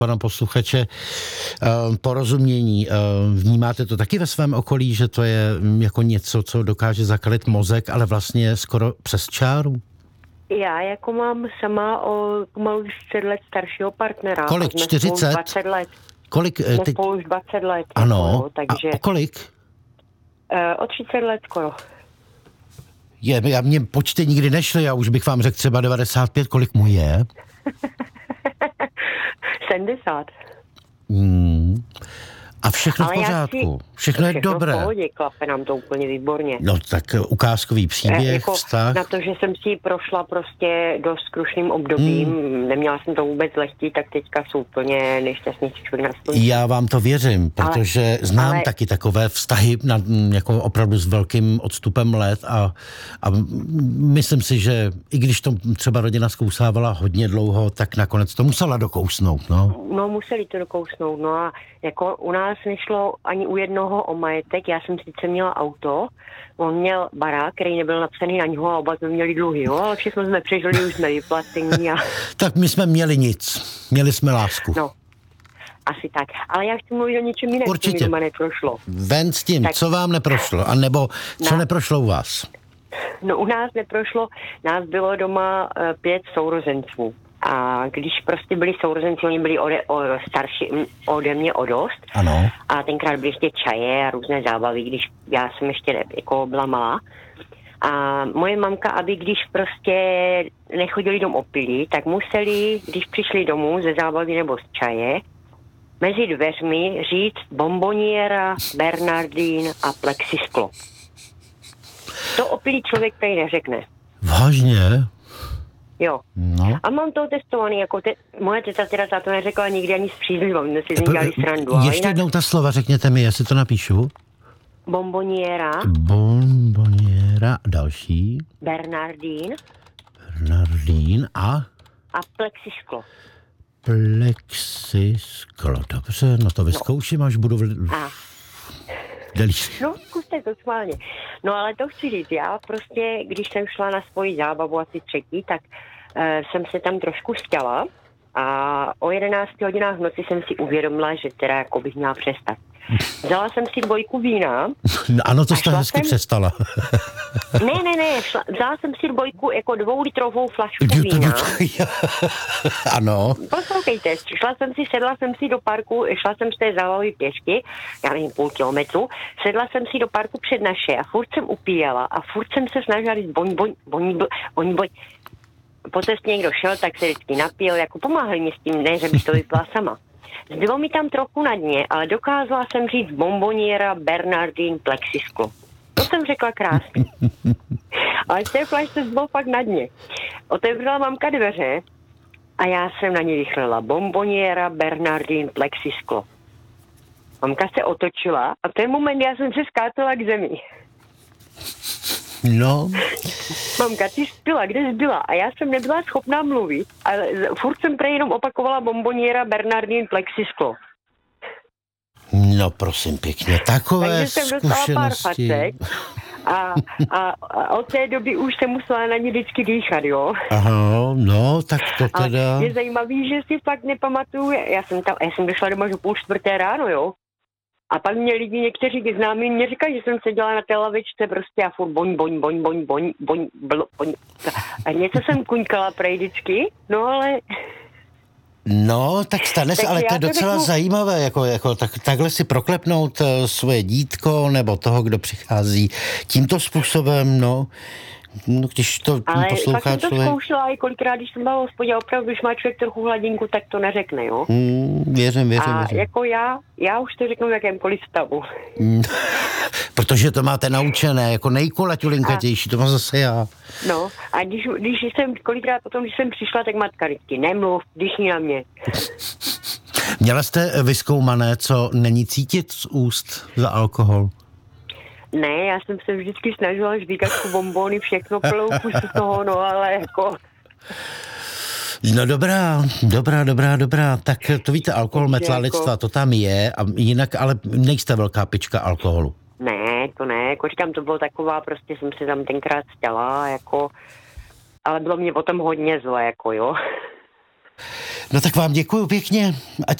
pana posluchače porozumění. Vnímáte to taky ve svém okolí, že to je jako něco, co dokáže zakalit mozek, ale vlastně skoro přes čáru? Já jako mám sama o pomalu 10 let staršího partnera. Kolik? 40? 20 let. Kolik? Jsme spolu už 20 let. Ano. Jako, takže... A o kolik? O 30 let skoro. Mě počty nikdy nešly, já už bych vám řekl třeba 95, kolik mu je? 70. A všechno v pořádku. Všechno je dobré. V pohodě, klape nám to úplně výborně. No tak ukázkový příběh, jako vztah. Na to, že jsem si prošla prostě dost krušným obdobím, neměla jsem to vůbec lehký, tak teďka jsou úplně nejšťastnější člověk na světě. Já vám to věřím, protože znám taky takové vztahy jako opravdu s velkým odstupem let a myslím si, že i když to třeba rodina zkousávala hodně dlouho, tak nakonec to musela dokousnout, no. No, museli to dokousnout, no a jako u nás nešlo ani u jednoho o majetek, já jsem sice měla auto, on měl barák, který nebyl napsaný na něho a oba jsme měli dluhy, jo, ale všechno jsme přežili, už jsme vyplacení a... Tak my jsme měli nic, měli jsme lásku. No, asi tak, ale já chci mluvit o něčem jiném, určitě. co mi doma neprošlo. Ven s tím, tak... co vám neprošlo, anebo co neprošlo u vás? No u nás neprošlo, nás bylo doma 5 sourozenců. A když prostě byli sourozenci, oni byli starší ode mě o dost. Ano. A tenkrát byly ještě čaje a různé zábavy, když já jsem ještě jako byla malá. A moje mamka, aby když prostě nechodili domů opilí, tak museli, když přišli domů ze zábavy nebo z čaje, mezi dveřmi říct bomboniera, bernardín a plexisklo. To opilý člověk tady neřekne. Vážně? Jo. No. A mám to testovaný, jako moje teta teda to neřekla nikdy ani s přízlivou, jsme si z ní dělali srandu. Ještě jednou ta slova řekněte mi, jestli to napíšu. Bomboniera. Bomboniera, další. Bernardín a? A plexisklo. Plexisklo, dobře, no to vyzkouším, až budu No, zkuste to schválně. No ale to chci říct, já prostě, když jsem šla na svoji zábavu asi 3, tak jsem se tam trošku stěla a o 11 hodinách v noci jsem si uvědomila, že teda jako bych měla přestat. Vzala jsem si 2 vína. Ano, to jste hezky přestala. Ne, vzala jsem si 2 jako 2litrovou flašku vína. Ano. Poslouchejte, sedla jsem si do parku, šla jsem z té zábavy pěšky, já nevím, 0,5 kilometru, sedla jsem si do parku před naše a furt jsem upíjela a furt jsem se snažila říct boň. Po cestě někdo šel, tak se vždycky napil, jako pomáhali mi s tím, ne, že bych to vypila sama. Zbylo mi tam trochu na dně, ale dokázala jsem říct bomboniera, bernardín, plexisklo. To jsem řekla krásně. Ale z té flašce zbylo fakt na dně. Otevřela mamka dveře a já jsem na ně vychrlela bomboniera, bernardín, plexisklo. Mamka se otočila a v ten moment já jsem se skátala k zemi. No. Mamka, ty jsi byla, kde jsi byla? A já jsem nebyla schopná mluvit, ale furt jsem prej jenom opakovala bomboniera, bernardín, plexisklo. No prosím pěkně, takové zkušenosti. Takže jsem dostala pár facek a od té doby už jsem musela na ně vždycky dýchat, jo. Aha, no, tak to teda... Ale je zajímavý, že si fakt nepamatuju, já jsem došla doma až o 3:30 ráno, jo. A pak mě lidi, někteří známí, mě říkají, že jsem seděla na té lavičce prostě a furt boň. A něco jsem kuňkala prej vždycky, no ale... No, tak stane se, ale to je docela zajímavé, jako takhle si proklepnout svoje dítko nebo toho, kdo přichází tímto způsobem, no, když to poslouchá člověk. Ale fakt jsem to zkoušela i kolikrát, když jsem byla v hospodě, opravdu, když má člověk trochu hladinku, tak to neřekne, jo? Věřím. A jako já už to řeknu v jakémkoliv stavu. Protože to máte naučené, jako nejkulaťulinkatější, to mám zase já. No, a když jsem kolikrát potom, když jsem přišla, tak matka říká, nemluv, dýchni na mě. Měla jste vyzkoumané, co není cítit z úst za alkohol? Ne, já jsem se vždycky snažila žvíkačku, bombony, všechno plnou kus z toho, no ale jako... No dobrá. Tak to víte, alkohol, metla lidstva, to tam je, a jinak, ale nejste velká pička alkoholu. Ne, to ne, jako říkám, to bylo taková, prostě jsem se tam tenkrát stěla, jako, ale bylo mě potom hodně zle, jako jo. No tak vám děkuju pěkně. Ať